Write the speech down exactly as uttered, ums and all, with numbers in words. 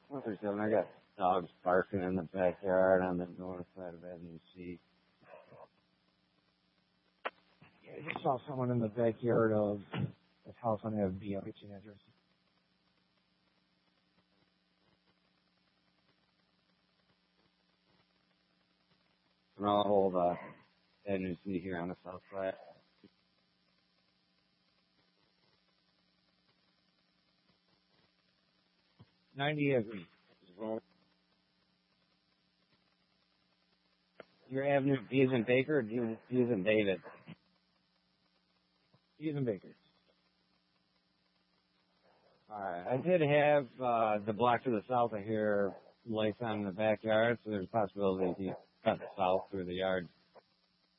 twenty-seven, I got dogs barking in the backyard on the north side of Avenue C. Yeah, I just saw someone in the backyard of this house on Avenue B. I'll get you an address. And I'll hold uh, Avenue C here on the south side. ninety Avenue. Your Avenue B is in Baker or D is in David? D is in Baker. Alright, I did have uh, the block to the south of here lights on in the backyard, so there's a possibility he cut south through the yard.